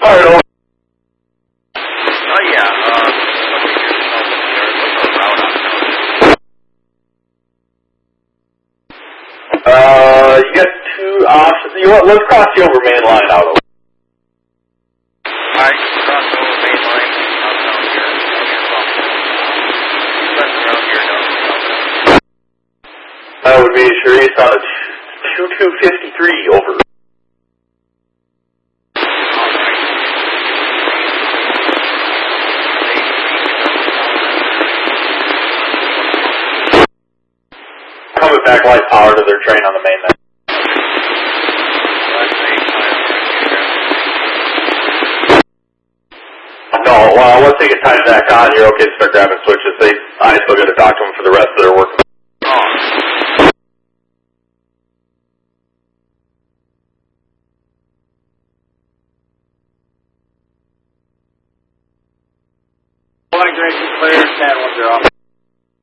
Alright, over. Oh yeah, You got two options. You want, let's cross you over main line out. Alright, cross over main line, out down here. That's around here now. That would be Sharice on a 2253, over. Coming back, light power to their train on the main line. No, well, once they get tied back on, you're okay to start grabbing switches. I still got to talk to them for the rest of their work. Flying direction clear, 10-1-0.